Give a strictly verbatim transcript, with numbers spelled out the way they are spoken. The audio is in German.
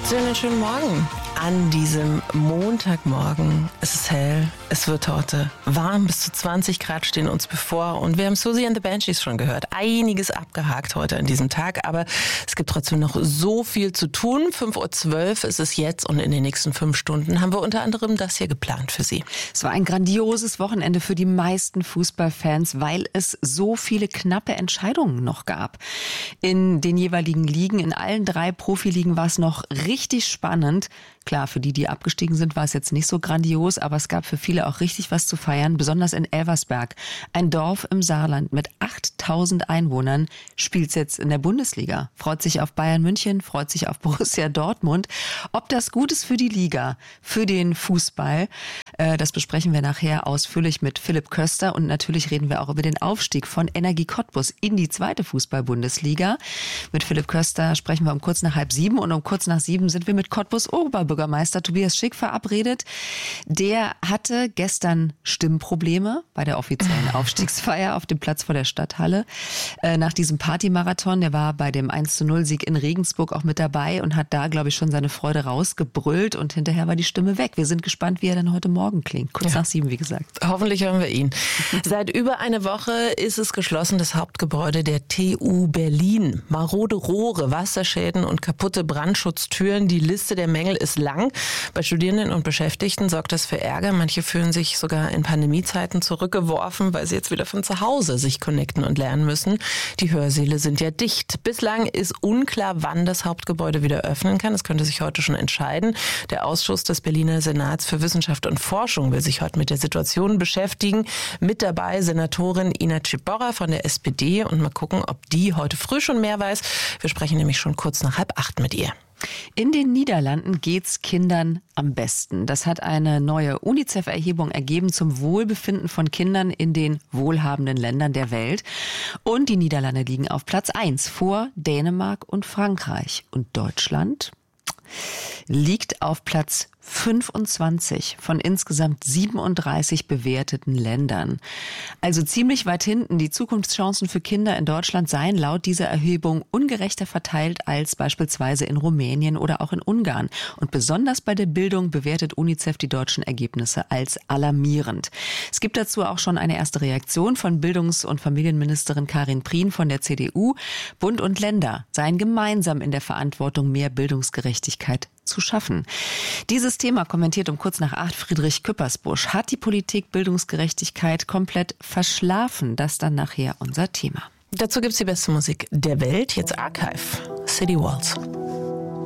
Einen schönen Morgen an diesem Montagmorgen. Es ist hell, es wird heute warm, bis zu zwanzig Grad stehen uns bevor und wir haben Susie and the Banshees schon gehört. Einiges abgehakt heute an diesem Tag, aber es gibt trotzdem noch so viel zu tun. fünf Uhr zwölf ist es jetzt und in den nächsten fünf Stunden haben wir unter anderem das hier geplant für Sie. Es war ein grandioses Wochenende für die meisten Fußballfans, weil es so viele knappe Entscheidungen noch gab. In den jeweiligen Ligen, in allen drei Profiligen war es noch richtig spannend. Klar, für die, die abgestiegen sind, war es jetzt nicht so grandios, aber es gab für viele auch richtig was zu feiern, besonders in Elversberg. Ein Dorf im Saarland mit achttausend Einwohnern spielt jetzt in der Bundesliga. Freut sich auf Bayern München, freut sich auf Borussia Dortmund. Ob das gut ist für die Liga, für den Fußball, äh, das besprechen wir nachher ausführlich mit Philipp Köster und natürlich reden wir auch über den Aufstieg von Energie Cottbus in die zweite Fußball-Bundesliga. Mit Philipp Köster sprechen wir um kurz nach halb sieben und um kurz nach sieben sind wir mit Cottbus Oberbürgermeister Tobias Schick verabredet. Der hatte gestern Stimmprobleme bei der offiziellen Aufstiegsfeier auf dem Platz vor der Stadthalle. Äh, nach diesem Partymarathon, der war bei dem eins zu null Sieg in Regensburg auch mit dabei und hat da, glaube ich, schon seine Freude rausgebrüllt und hinterher war die Stimme weg. Wir sind gespannt, wie er dann heute Morgen klingt. Kurz ja. nach sieben, wie gesagt. Hoffentlich hören wir ihn. Seit über eine Woche ist es geschlossen, das Hauptgebäude der T U Berlin. Marode Rohre, Wasserschäden und kaputte Brandschutztüren. Die Liste der Mängel ist lang. Bei Studierenden und Beschäftigten sorgt das für Ärger. Manche fühlen sich sogar in Pandemiezeiten zurückgeworfen, weil sie jetzt wieder von zu Hause sich connecten und lernen müssen. Die Hörsäle sind ja dicht. Bislang ist unklar, wann das Hauptgebäude wieder öffnen kann. Es könnte sich heute schon entscheiden. Der Ausschuss des Berliner Senats für Wissenschaft und Forschung will sich heute mit der Situation beschäftigen. Mit dabei Senatorin Ina Ciborra von der S P D und mal gucken, ob die heute früh schon mehr weiß. Wir sprechen nämlich schon kurz nach halb acht mit ihr. In den Niederlanden geht's Kindern am besten. Das hat eine neue UNICEF-Erhebung ergeben zum Wohlbefinden von Kindern in den wohlhabenden Ländern der Welt. Und die Niederlande liegen auf Platz eins vor Dänemark und Frankreich. Und Deutschland liegt auf Platz fünfundzwanzig von insgesamt siebenunddreißig bewerteten Ländern. Also ziemlich weit hinten. Die Zukunftschancen für Kinder in Deutschland seien laut dieser Erhebung ungerechter verteilt als beispielsweise in Rumänien oder auch in Ungarn. Und besonders bei der Bildung bewertet UNICEF die deutschen Ergebnisse als alarmierend. Es gibt dazu auch schon eine erste Reaktion von Bildungs- und Familienministerin Karin Prien von der C D U. Bund und Länder seien gemeinsam in der Verantwortung, mehr Bildungsgerechtigkeit zu schaffen. Dieses Thema kommentiert um kurz nach acht Friedrich Küppersbusch. Hat die Politik Bildungsgerechtigkeit komplett verschlafen? Das dann nachher unser Thema. Dazu gibt's die beste Musik der Welt. Jetzt Archive, City Walls.